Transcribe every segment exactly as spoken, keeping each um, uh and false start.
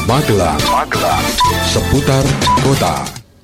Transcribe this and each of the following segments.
Magelang, Magelang, seputar kota.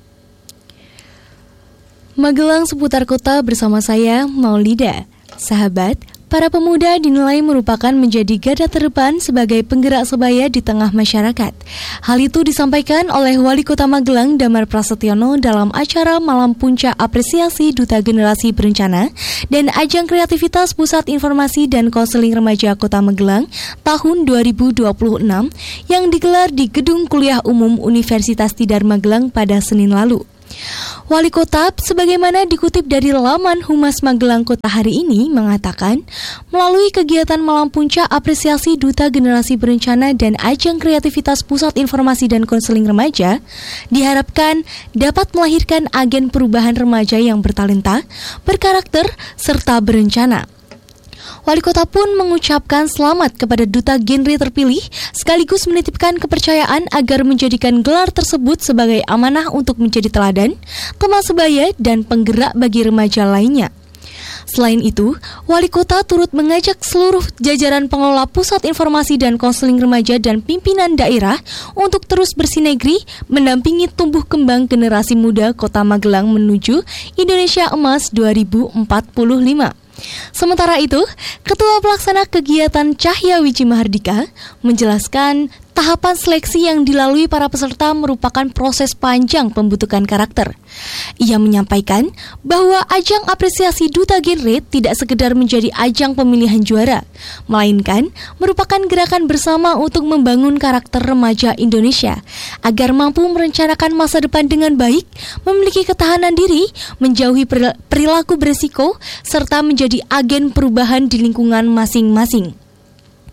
Magelang seputar kota bersama saya, Maulida. Sahabat, para pemuda dinilai merupakan menjadi garda terdepan sebagai penggerak sebaya di tengah masyarakat. Hal itu disampaikan oleh Wali Kota Magelang Damar Prasetyono dalam acara Malam Puncak Apresiasi Duta Generasi Berencana dan Ajang Kreativitas Pusat Informasi dan Konseling Remaja Kota Magelang tahun dua ribu dua puluh enam yang digelar di Gedung Kuliah Umum Universitas Tidar Magelang pada Senin lalu. Wali Kota, sebagaimana dikutip dari laman Humas Magelang Kota hari ini, mengatakan melalui kegiatan Malam Puncak Apresiasi Duta Generasi Berencana dan Ajang Kreativitas Pusat Informasi dan Konseling Remaja diharapkan dapat melahirkan agen perubahan remaja yang bertalenta, berkarakter, serta berencana. Wali Kota pun mengucapkan selamat kepada Duta Genre terpilih sekaligus menitipkan kepercayaan agar menjadikan gelar tersebut sebagai amanah untuk menjadi teladan, teman sebaya, dan penggerak bagi remaja lainnya. Selain itu, Wali Kota turut mengajak seluruh jajaran pengelola Pusat Informasi dan Konseling Remaja dan pimpinan daerah untuk terus bersinergi mendampingi tumbuh kembang generasi muda Kota Magelang menuju Indonesia Emas dua ribu empat puluh lima. Sementara itu, Ketua Pelaksana Kegiatan Cahya Wiji Mahardika menjelaskan tahapan seleksi yang dilalui para peserta merupakan proses panjang pembentukan karakter. Ia menyampaikan bahwa ajang apresiasi Duta Genre tidak sekedar menjadi ajang pemilihan juara, melainkan merupakan gerakan bersama untuk membangun karakter remaja Indonesia agar mampu merencanakan masa depan dengan baik, memiliki ketahanan diri, menjauhi perilaku beresiko, serta menjadi agen perubahan di lingkungan masing-masing.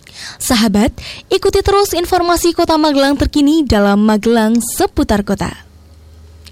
Sahabat, ikuti terus informasi Kota Magelang terkini dalam Magelang seputar kota.